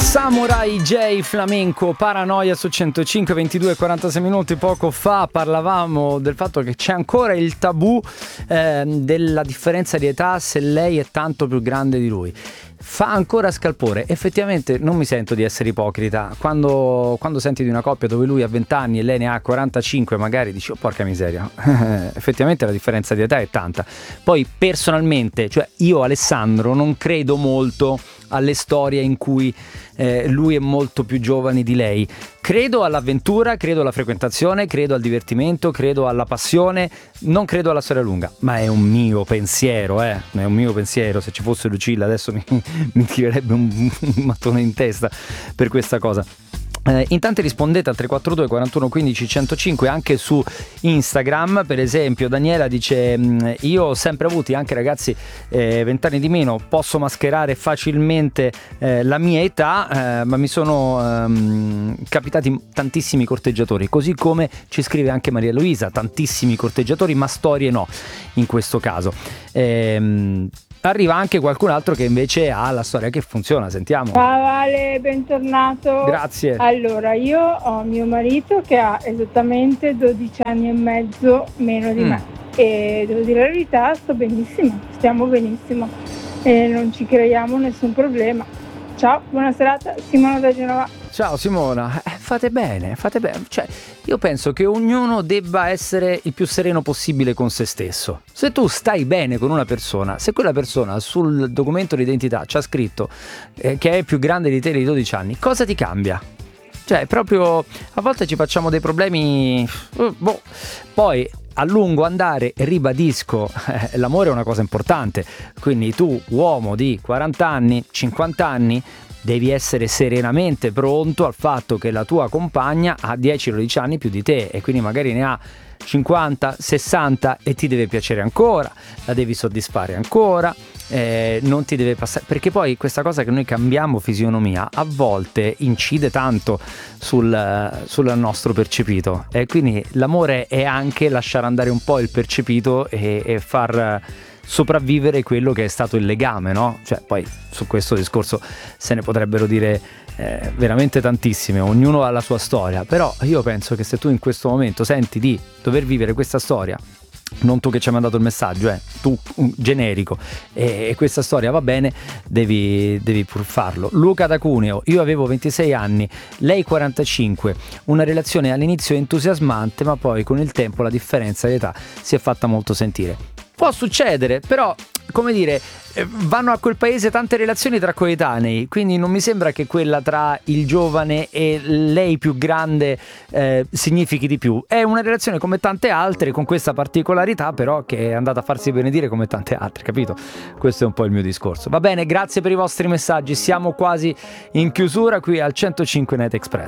Samurai J Flamenco, Paranoia su 105, 22 e 46 minuti. Poco fa parlavamo del fatto che c'è ancora il tabù della differenza di età, se lei è tanto più grande di lui. Fa ancora scalpore. Effettivamente non mi sento di essere ipocrita. Quando senti di una coppia dove lui ha 20 anni e lei ne ha 45, magari dici: oh, porca miseria. Effettivamente la differenza di età è tanta. Poi personalmente, cioè io Alessandro non credo molto alle storie in cui lui è molto più giovane di lei. Credo all'avventura, credo alla frequentazione, credo al divertimento, credo alla passione, non credo alla storia lunga, ma è un mio pensiero, è un mio pensiero. Se ci fosse Lucilla adesso mi tirerebbe un mattone in testa per questa cosa. Intanto rispondete al 342 41 15 105 anche su Instagram. Per esempio Daniela dice: io ho sempre avuti, anche ragazzi 20 anni di meno, posso mascherare facilmente la mia età, ma mi sono capitati tantissimi corteggiatori, così come ci scrive anche Maria Luisa, tantissimi corteggiatori ma storie no in questo caso. Arriva anche qualcun altro che invece ha la storia che funziona, sentiamo. Ciao Ale, bentornato. Grazie. Allora, io ho mio marito che ha esattamente 12 anni e mezzo meno di me e devo dire la verità, sto benissimo, stiamo benissimo e non ci creiamo nessun problema. Ciao, buona serata, Simona da Genova. Ciao Simona, fate bene, cioè io penso che ognuno debba essere il più sereno possibile con se stesso. Se tu stai bene con una persona, se quella persona sul documento di identità c'ha scritto che è più grande di te di 12 anni, cosa ti cambia? Cioè proprio a volte ci facciamo dei problemi, poi a lungo andare, ribadisco, l'amore è una cosa importante, quindi tu uomo di 40 anni, 50 anni, devi essere serenamente pronto al fatto che la tua compagna ha 10-12 anni più di te e quindi magari ne ha 50, 60 e ti deve piacere ancora, la devi soddisfare ancora, non ti deve passare, perché poi questa cosa che noi cambiamo fisionomia a volte incide tanto sul nostro percepito, e quindi l'amore è anche lasciare andare un po' il percepito e far sopravvivere quello che è stato il legame, no? Cioè poi su questo discorso se ne potrebbero dire veramente tantissime, ognuno ha la sua storia, però io penso che se tu in questo momento senti di dover vivere questa storia, non tu che ci hai mandato il messaggio, tu generico, e questa storia va bene, devi pur farlo. Luca da Cuneo: io avevo 26 anni, lei 45, una relazione all'inizio entusiasmante, ma poi con il tempo la differenza di età si è fatta molto sentire. Può succedere, però, come dire, vanno a quel paese tante relazioni tra coetanei, quindi non mi sembra che quella tra il giovane e lei più grande significhi di più. È una relazione come tante altre, con questa particolarità però che è andata a farsi benedire come tante altre, capito? Questo è un po' il mio discorso. Va bene, grazie per i vostri messaggi, siamo quasi in chiusura qui al 105 Net Express.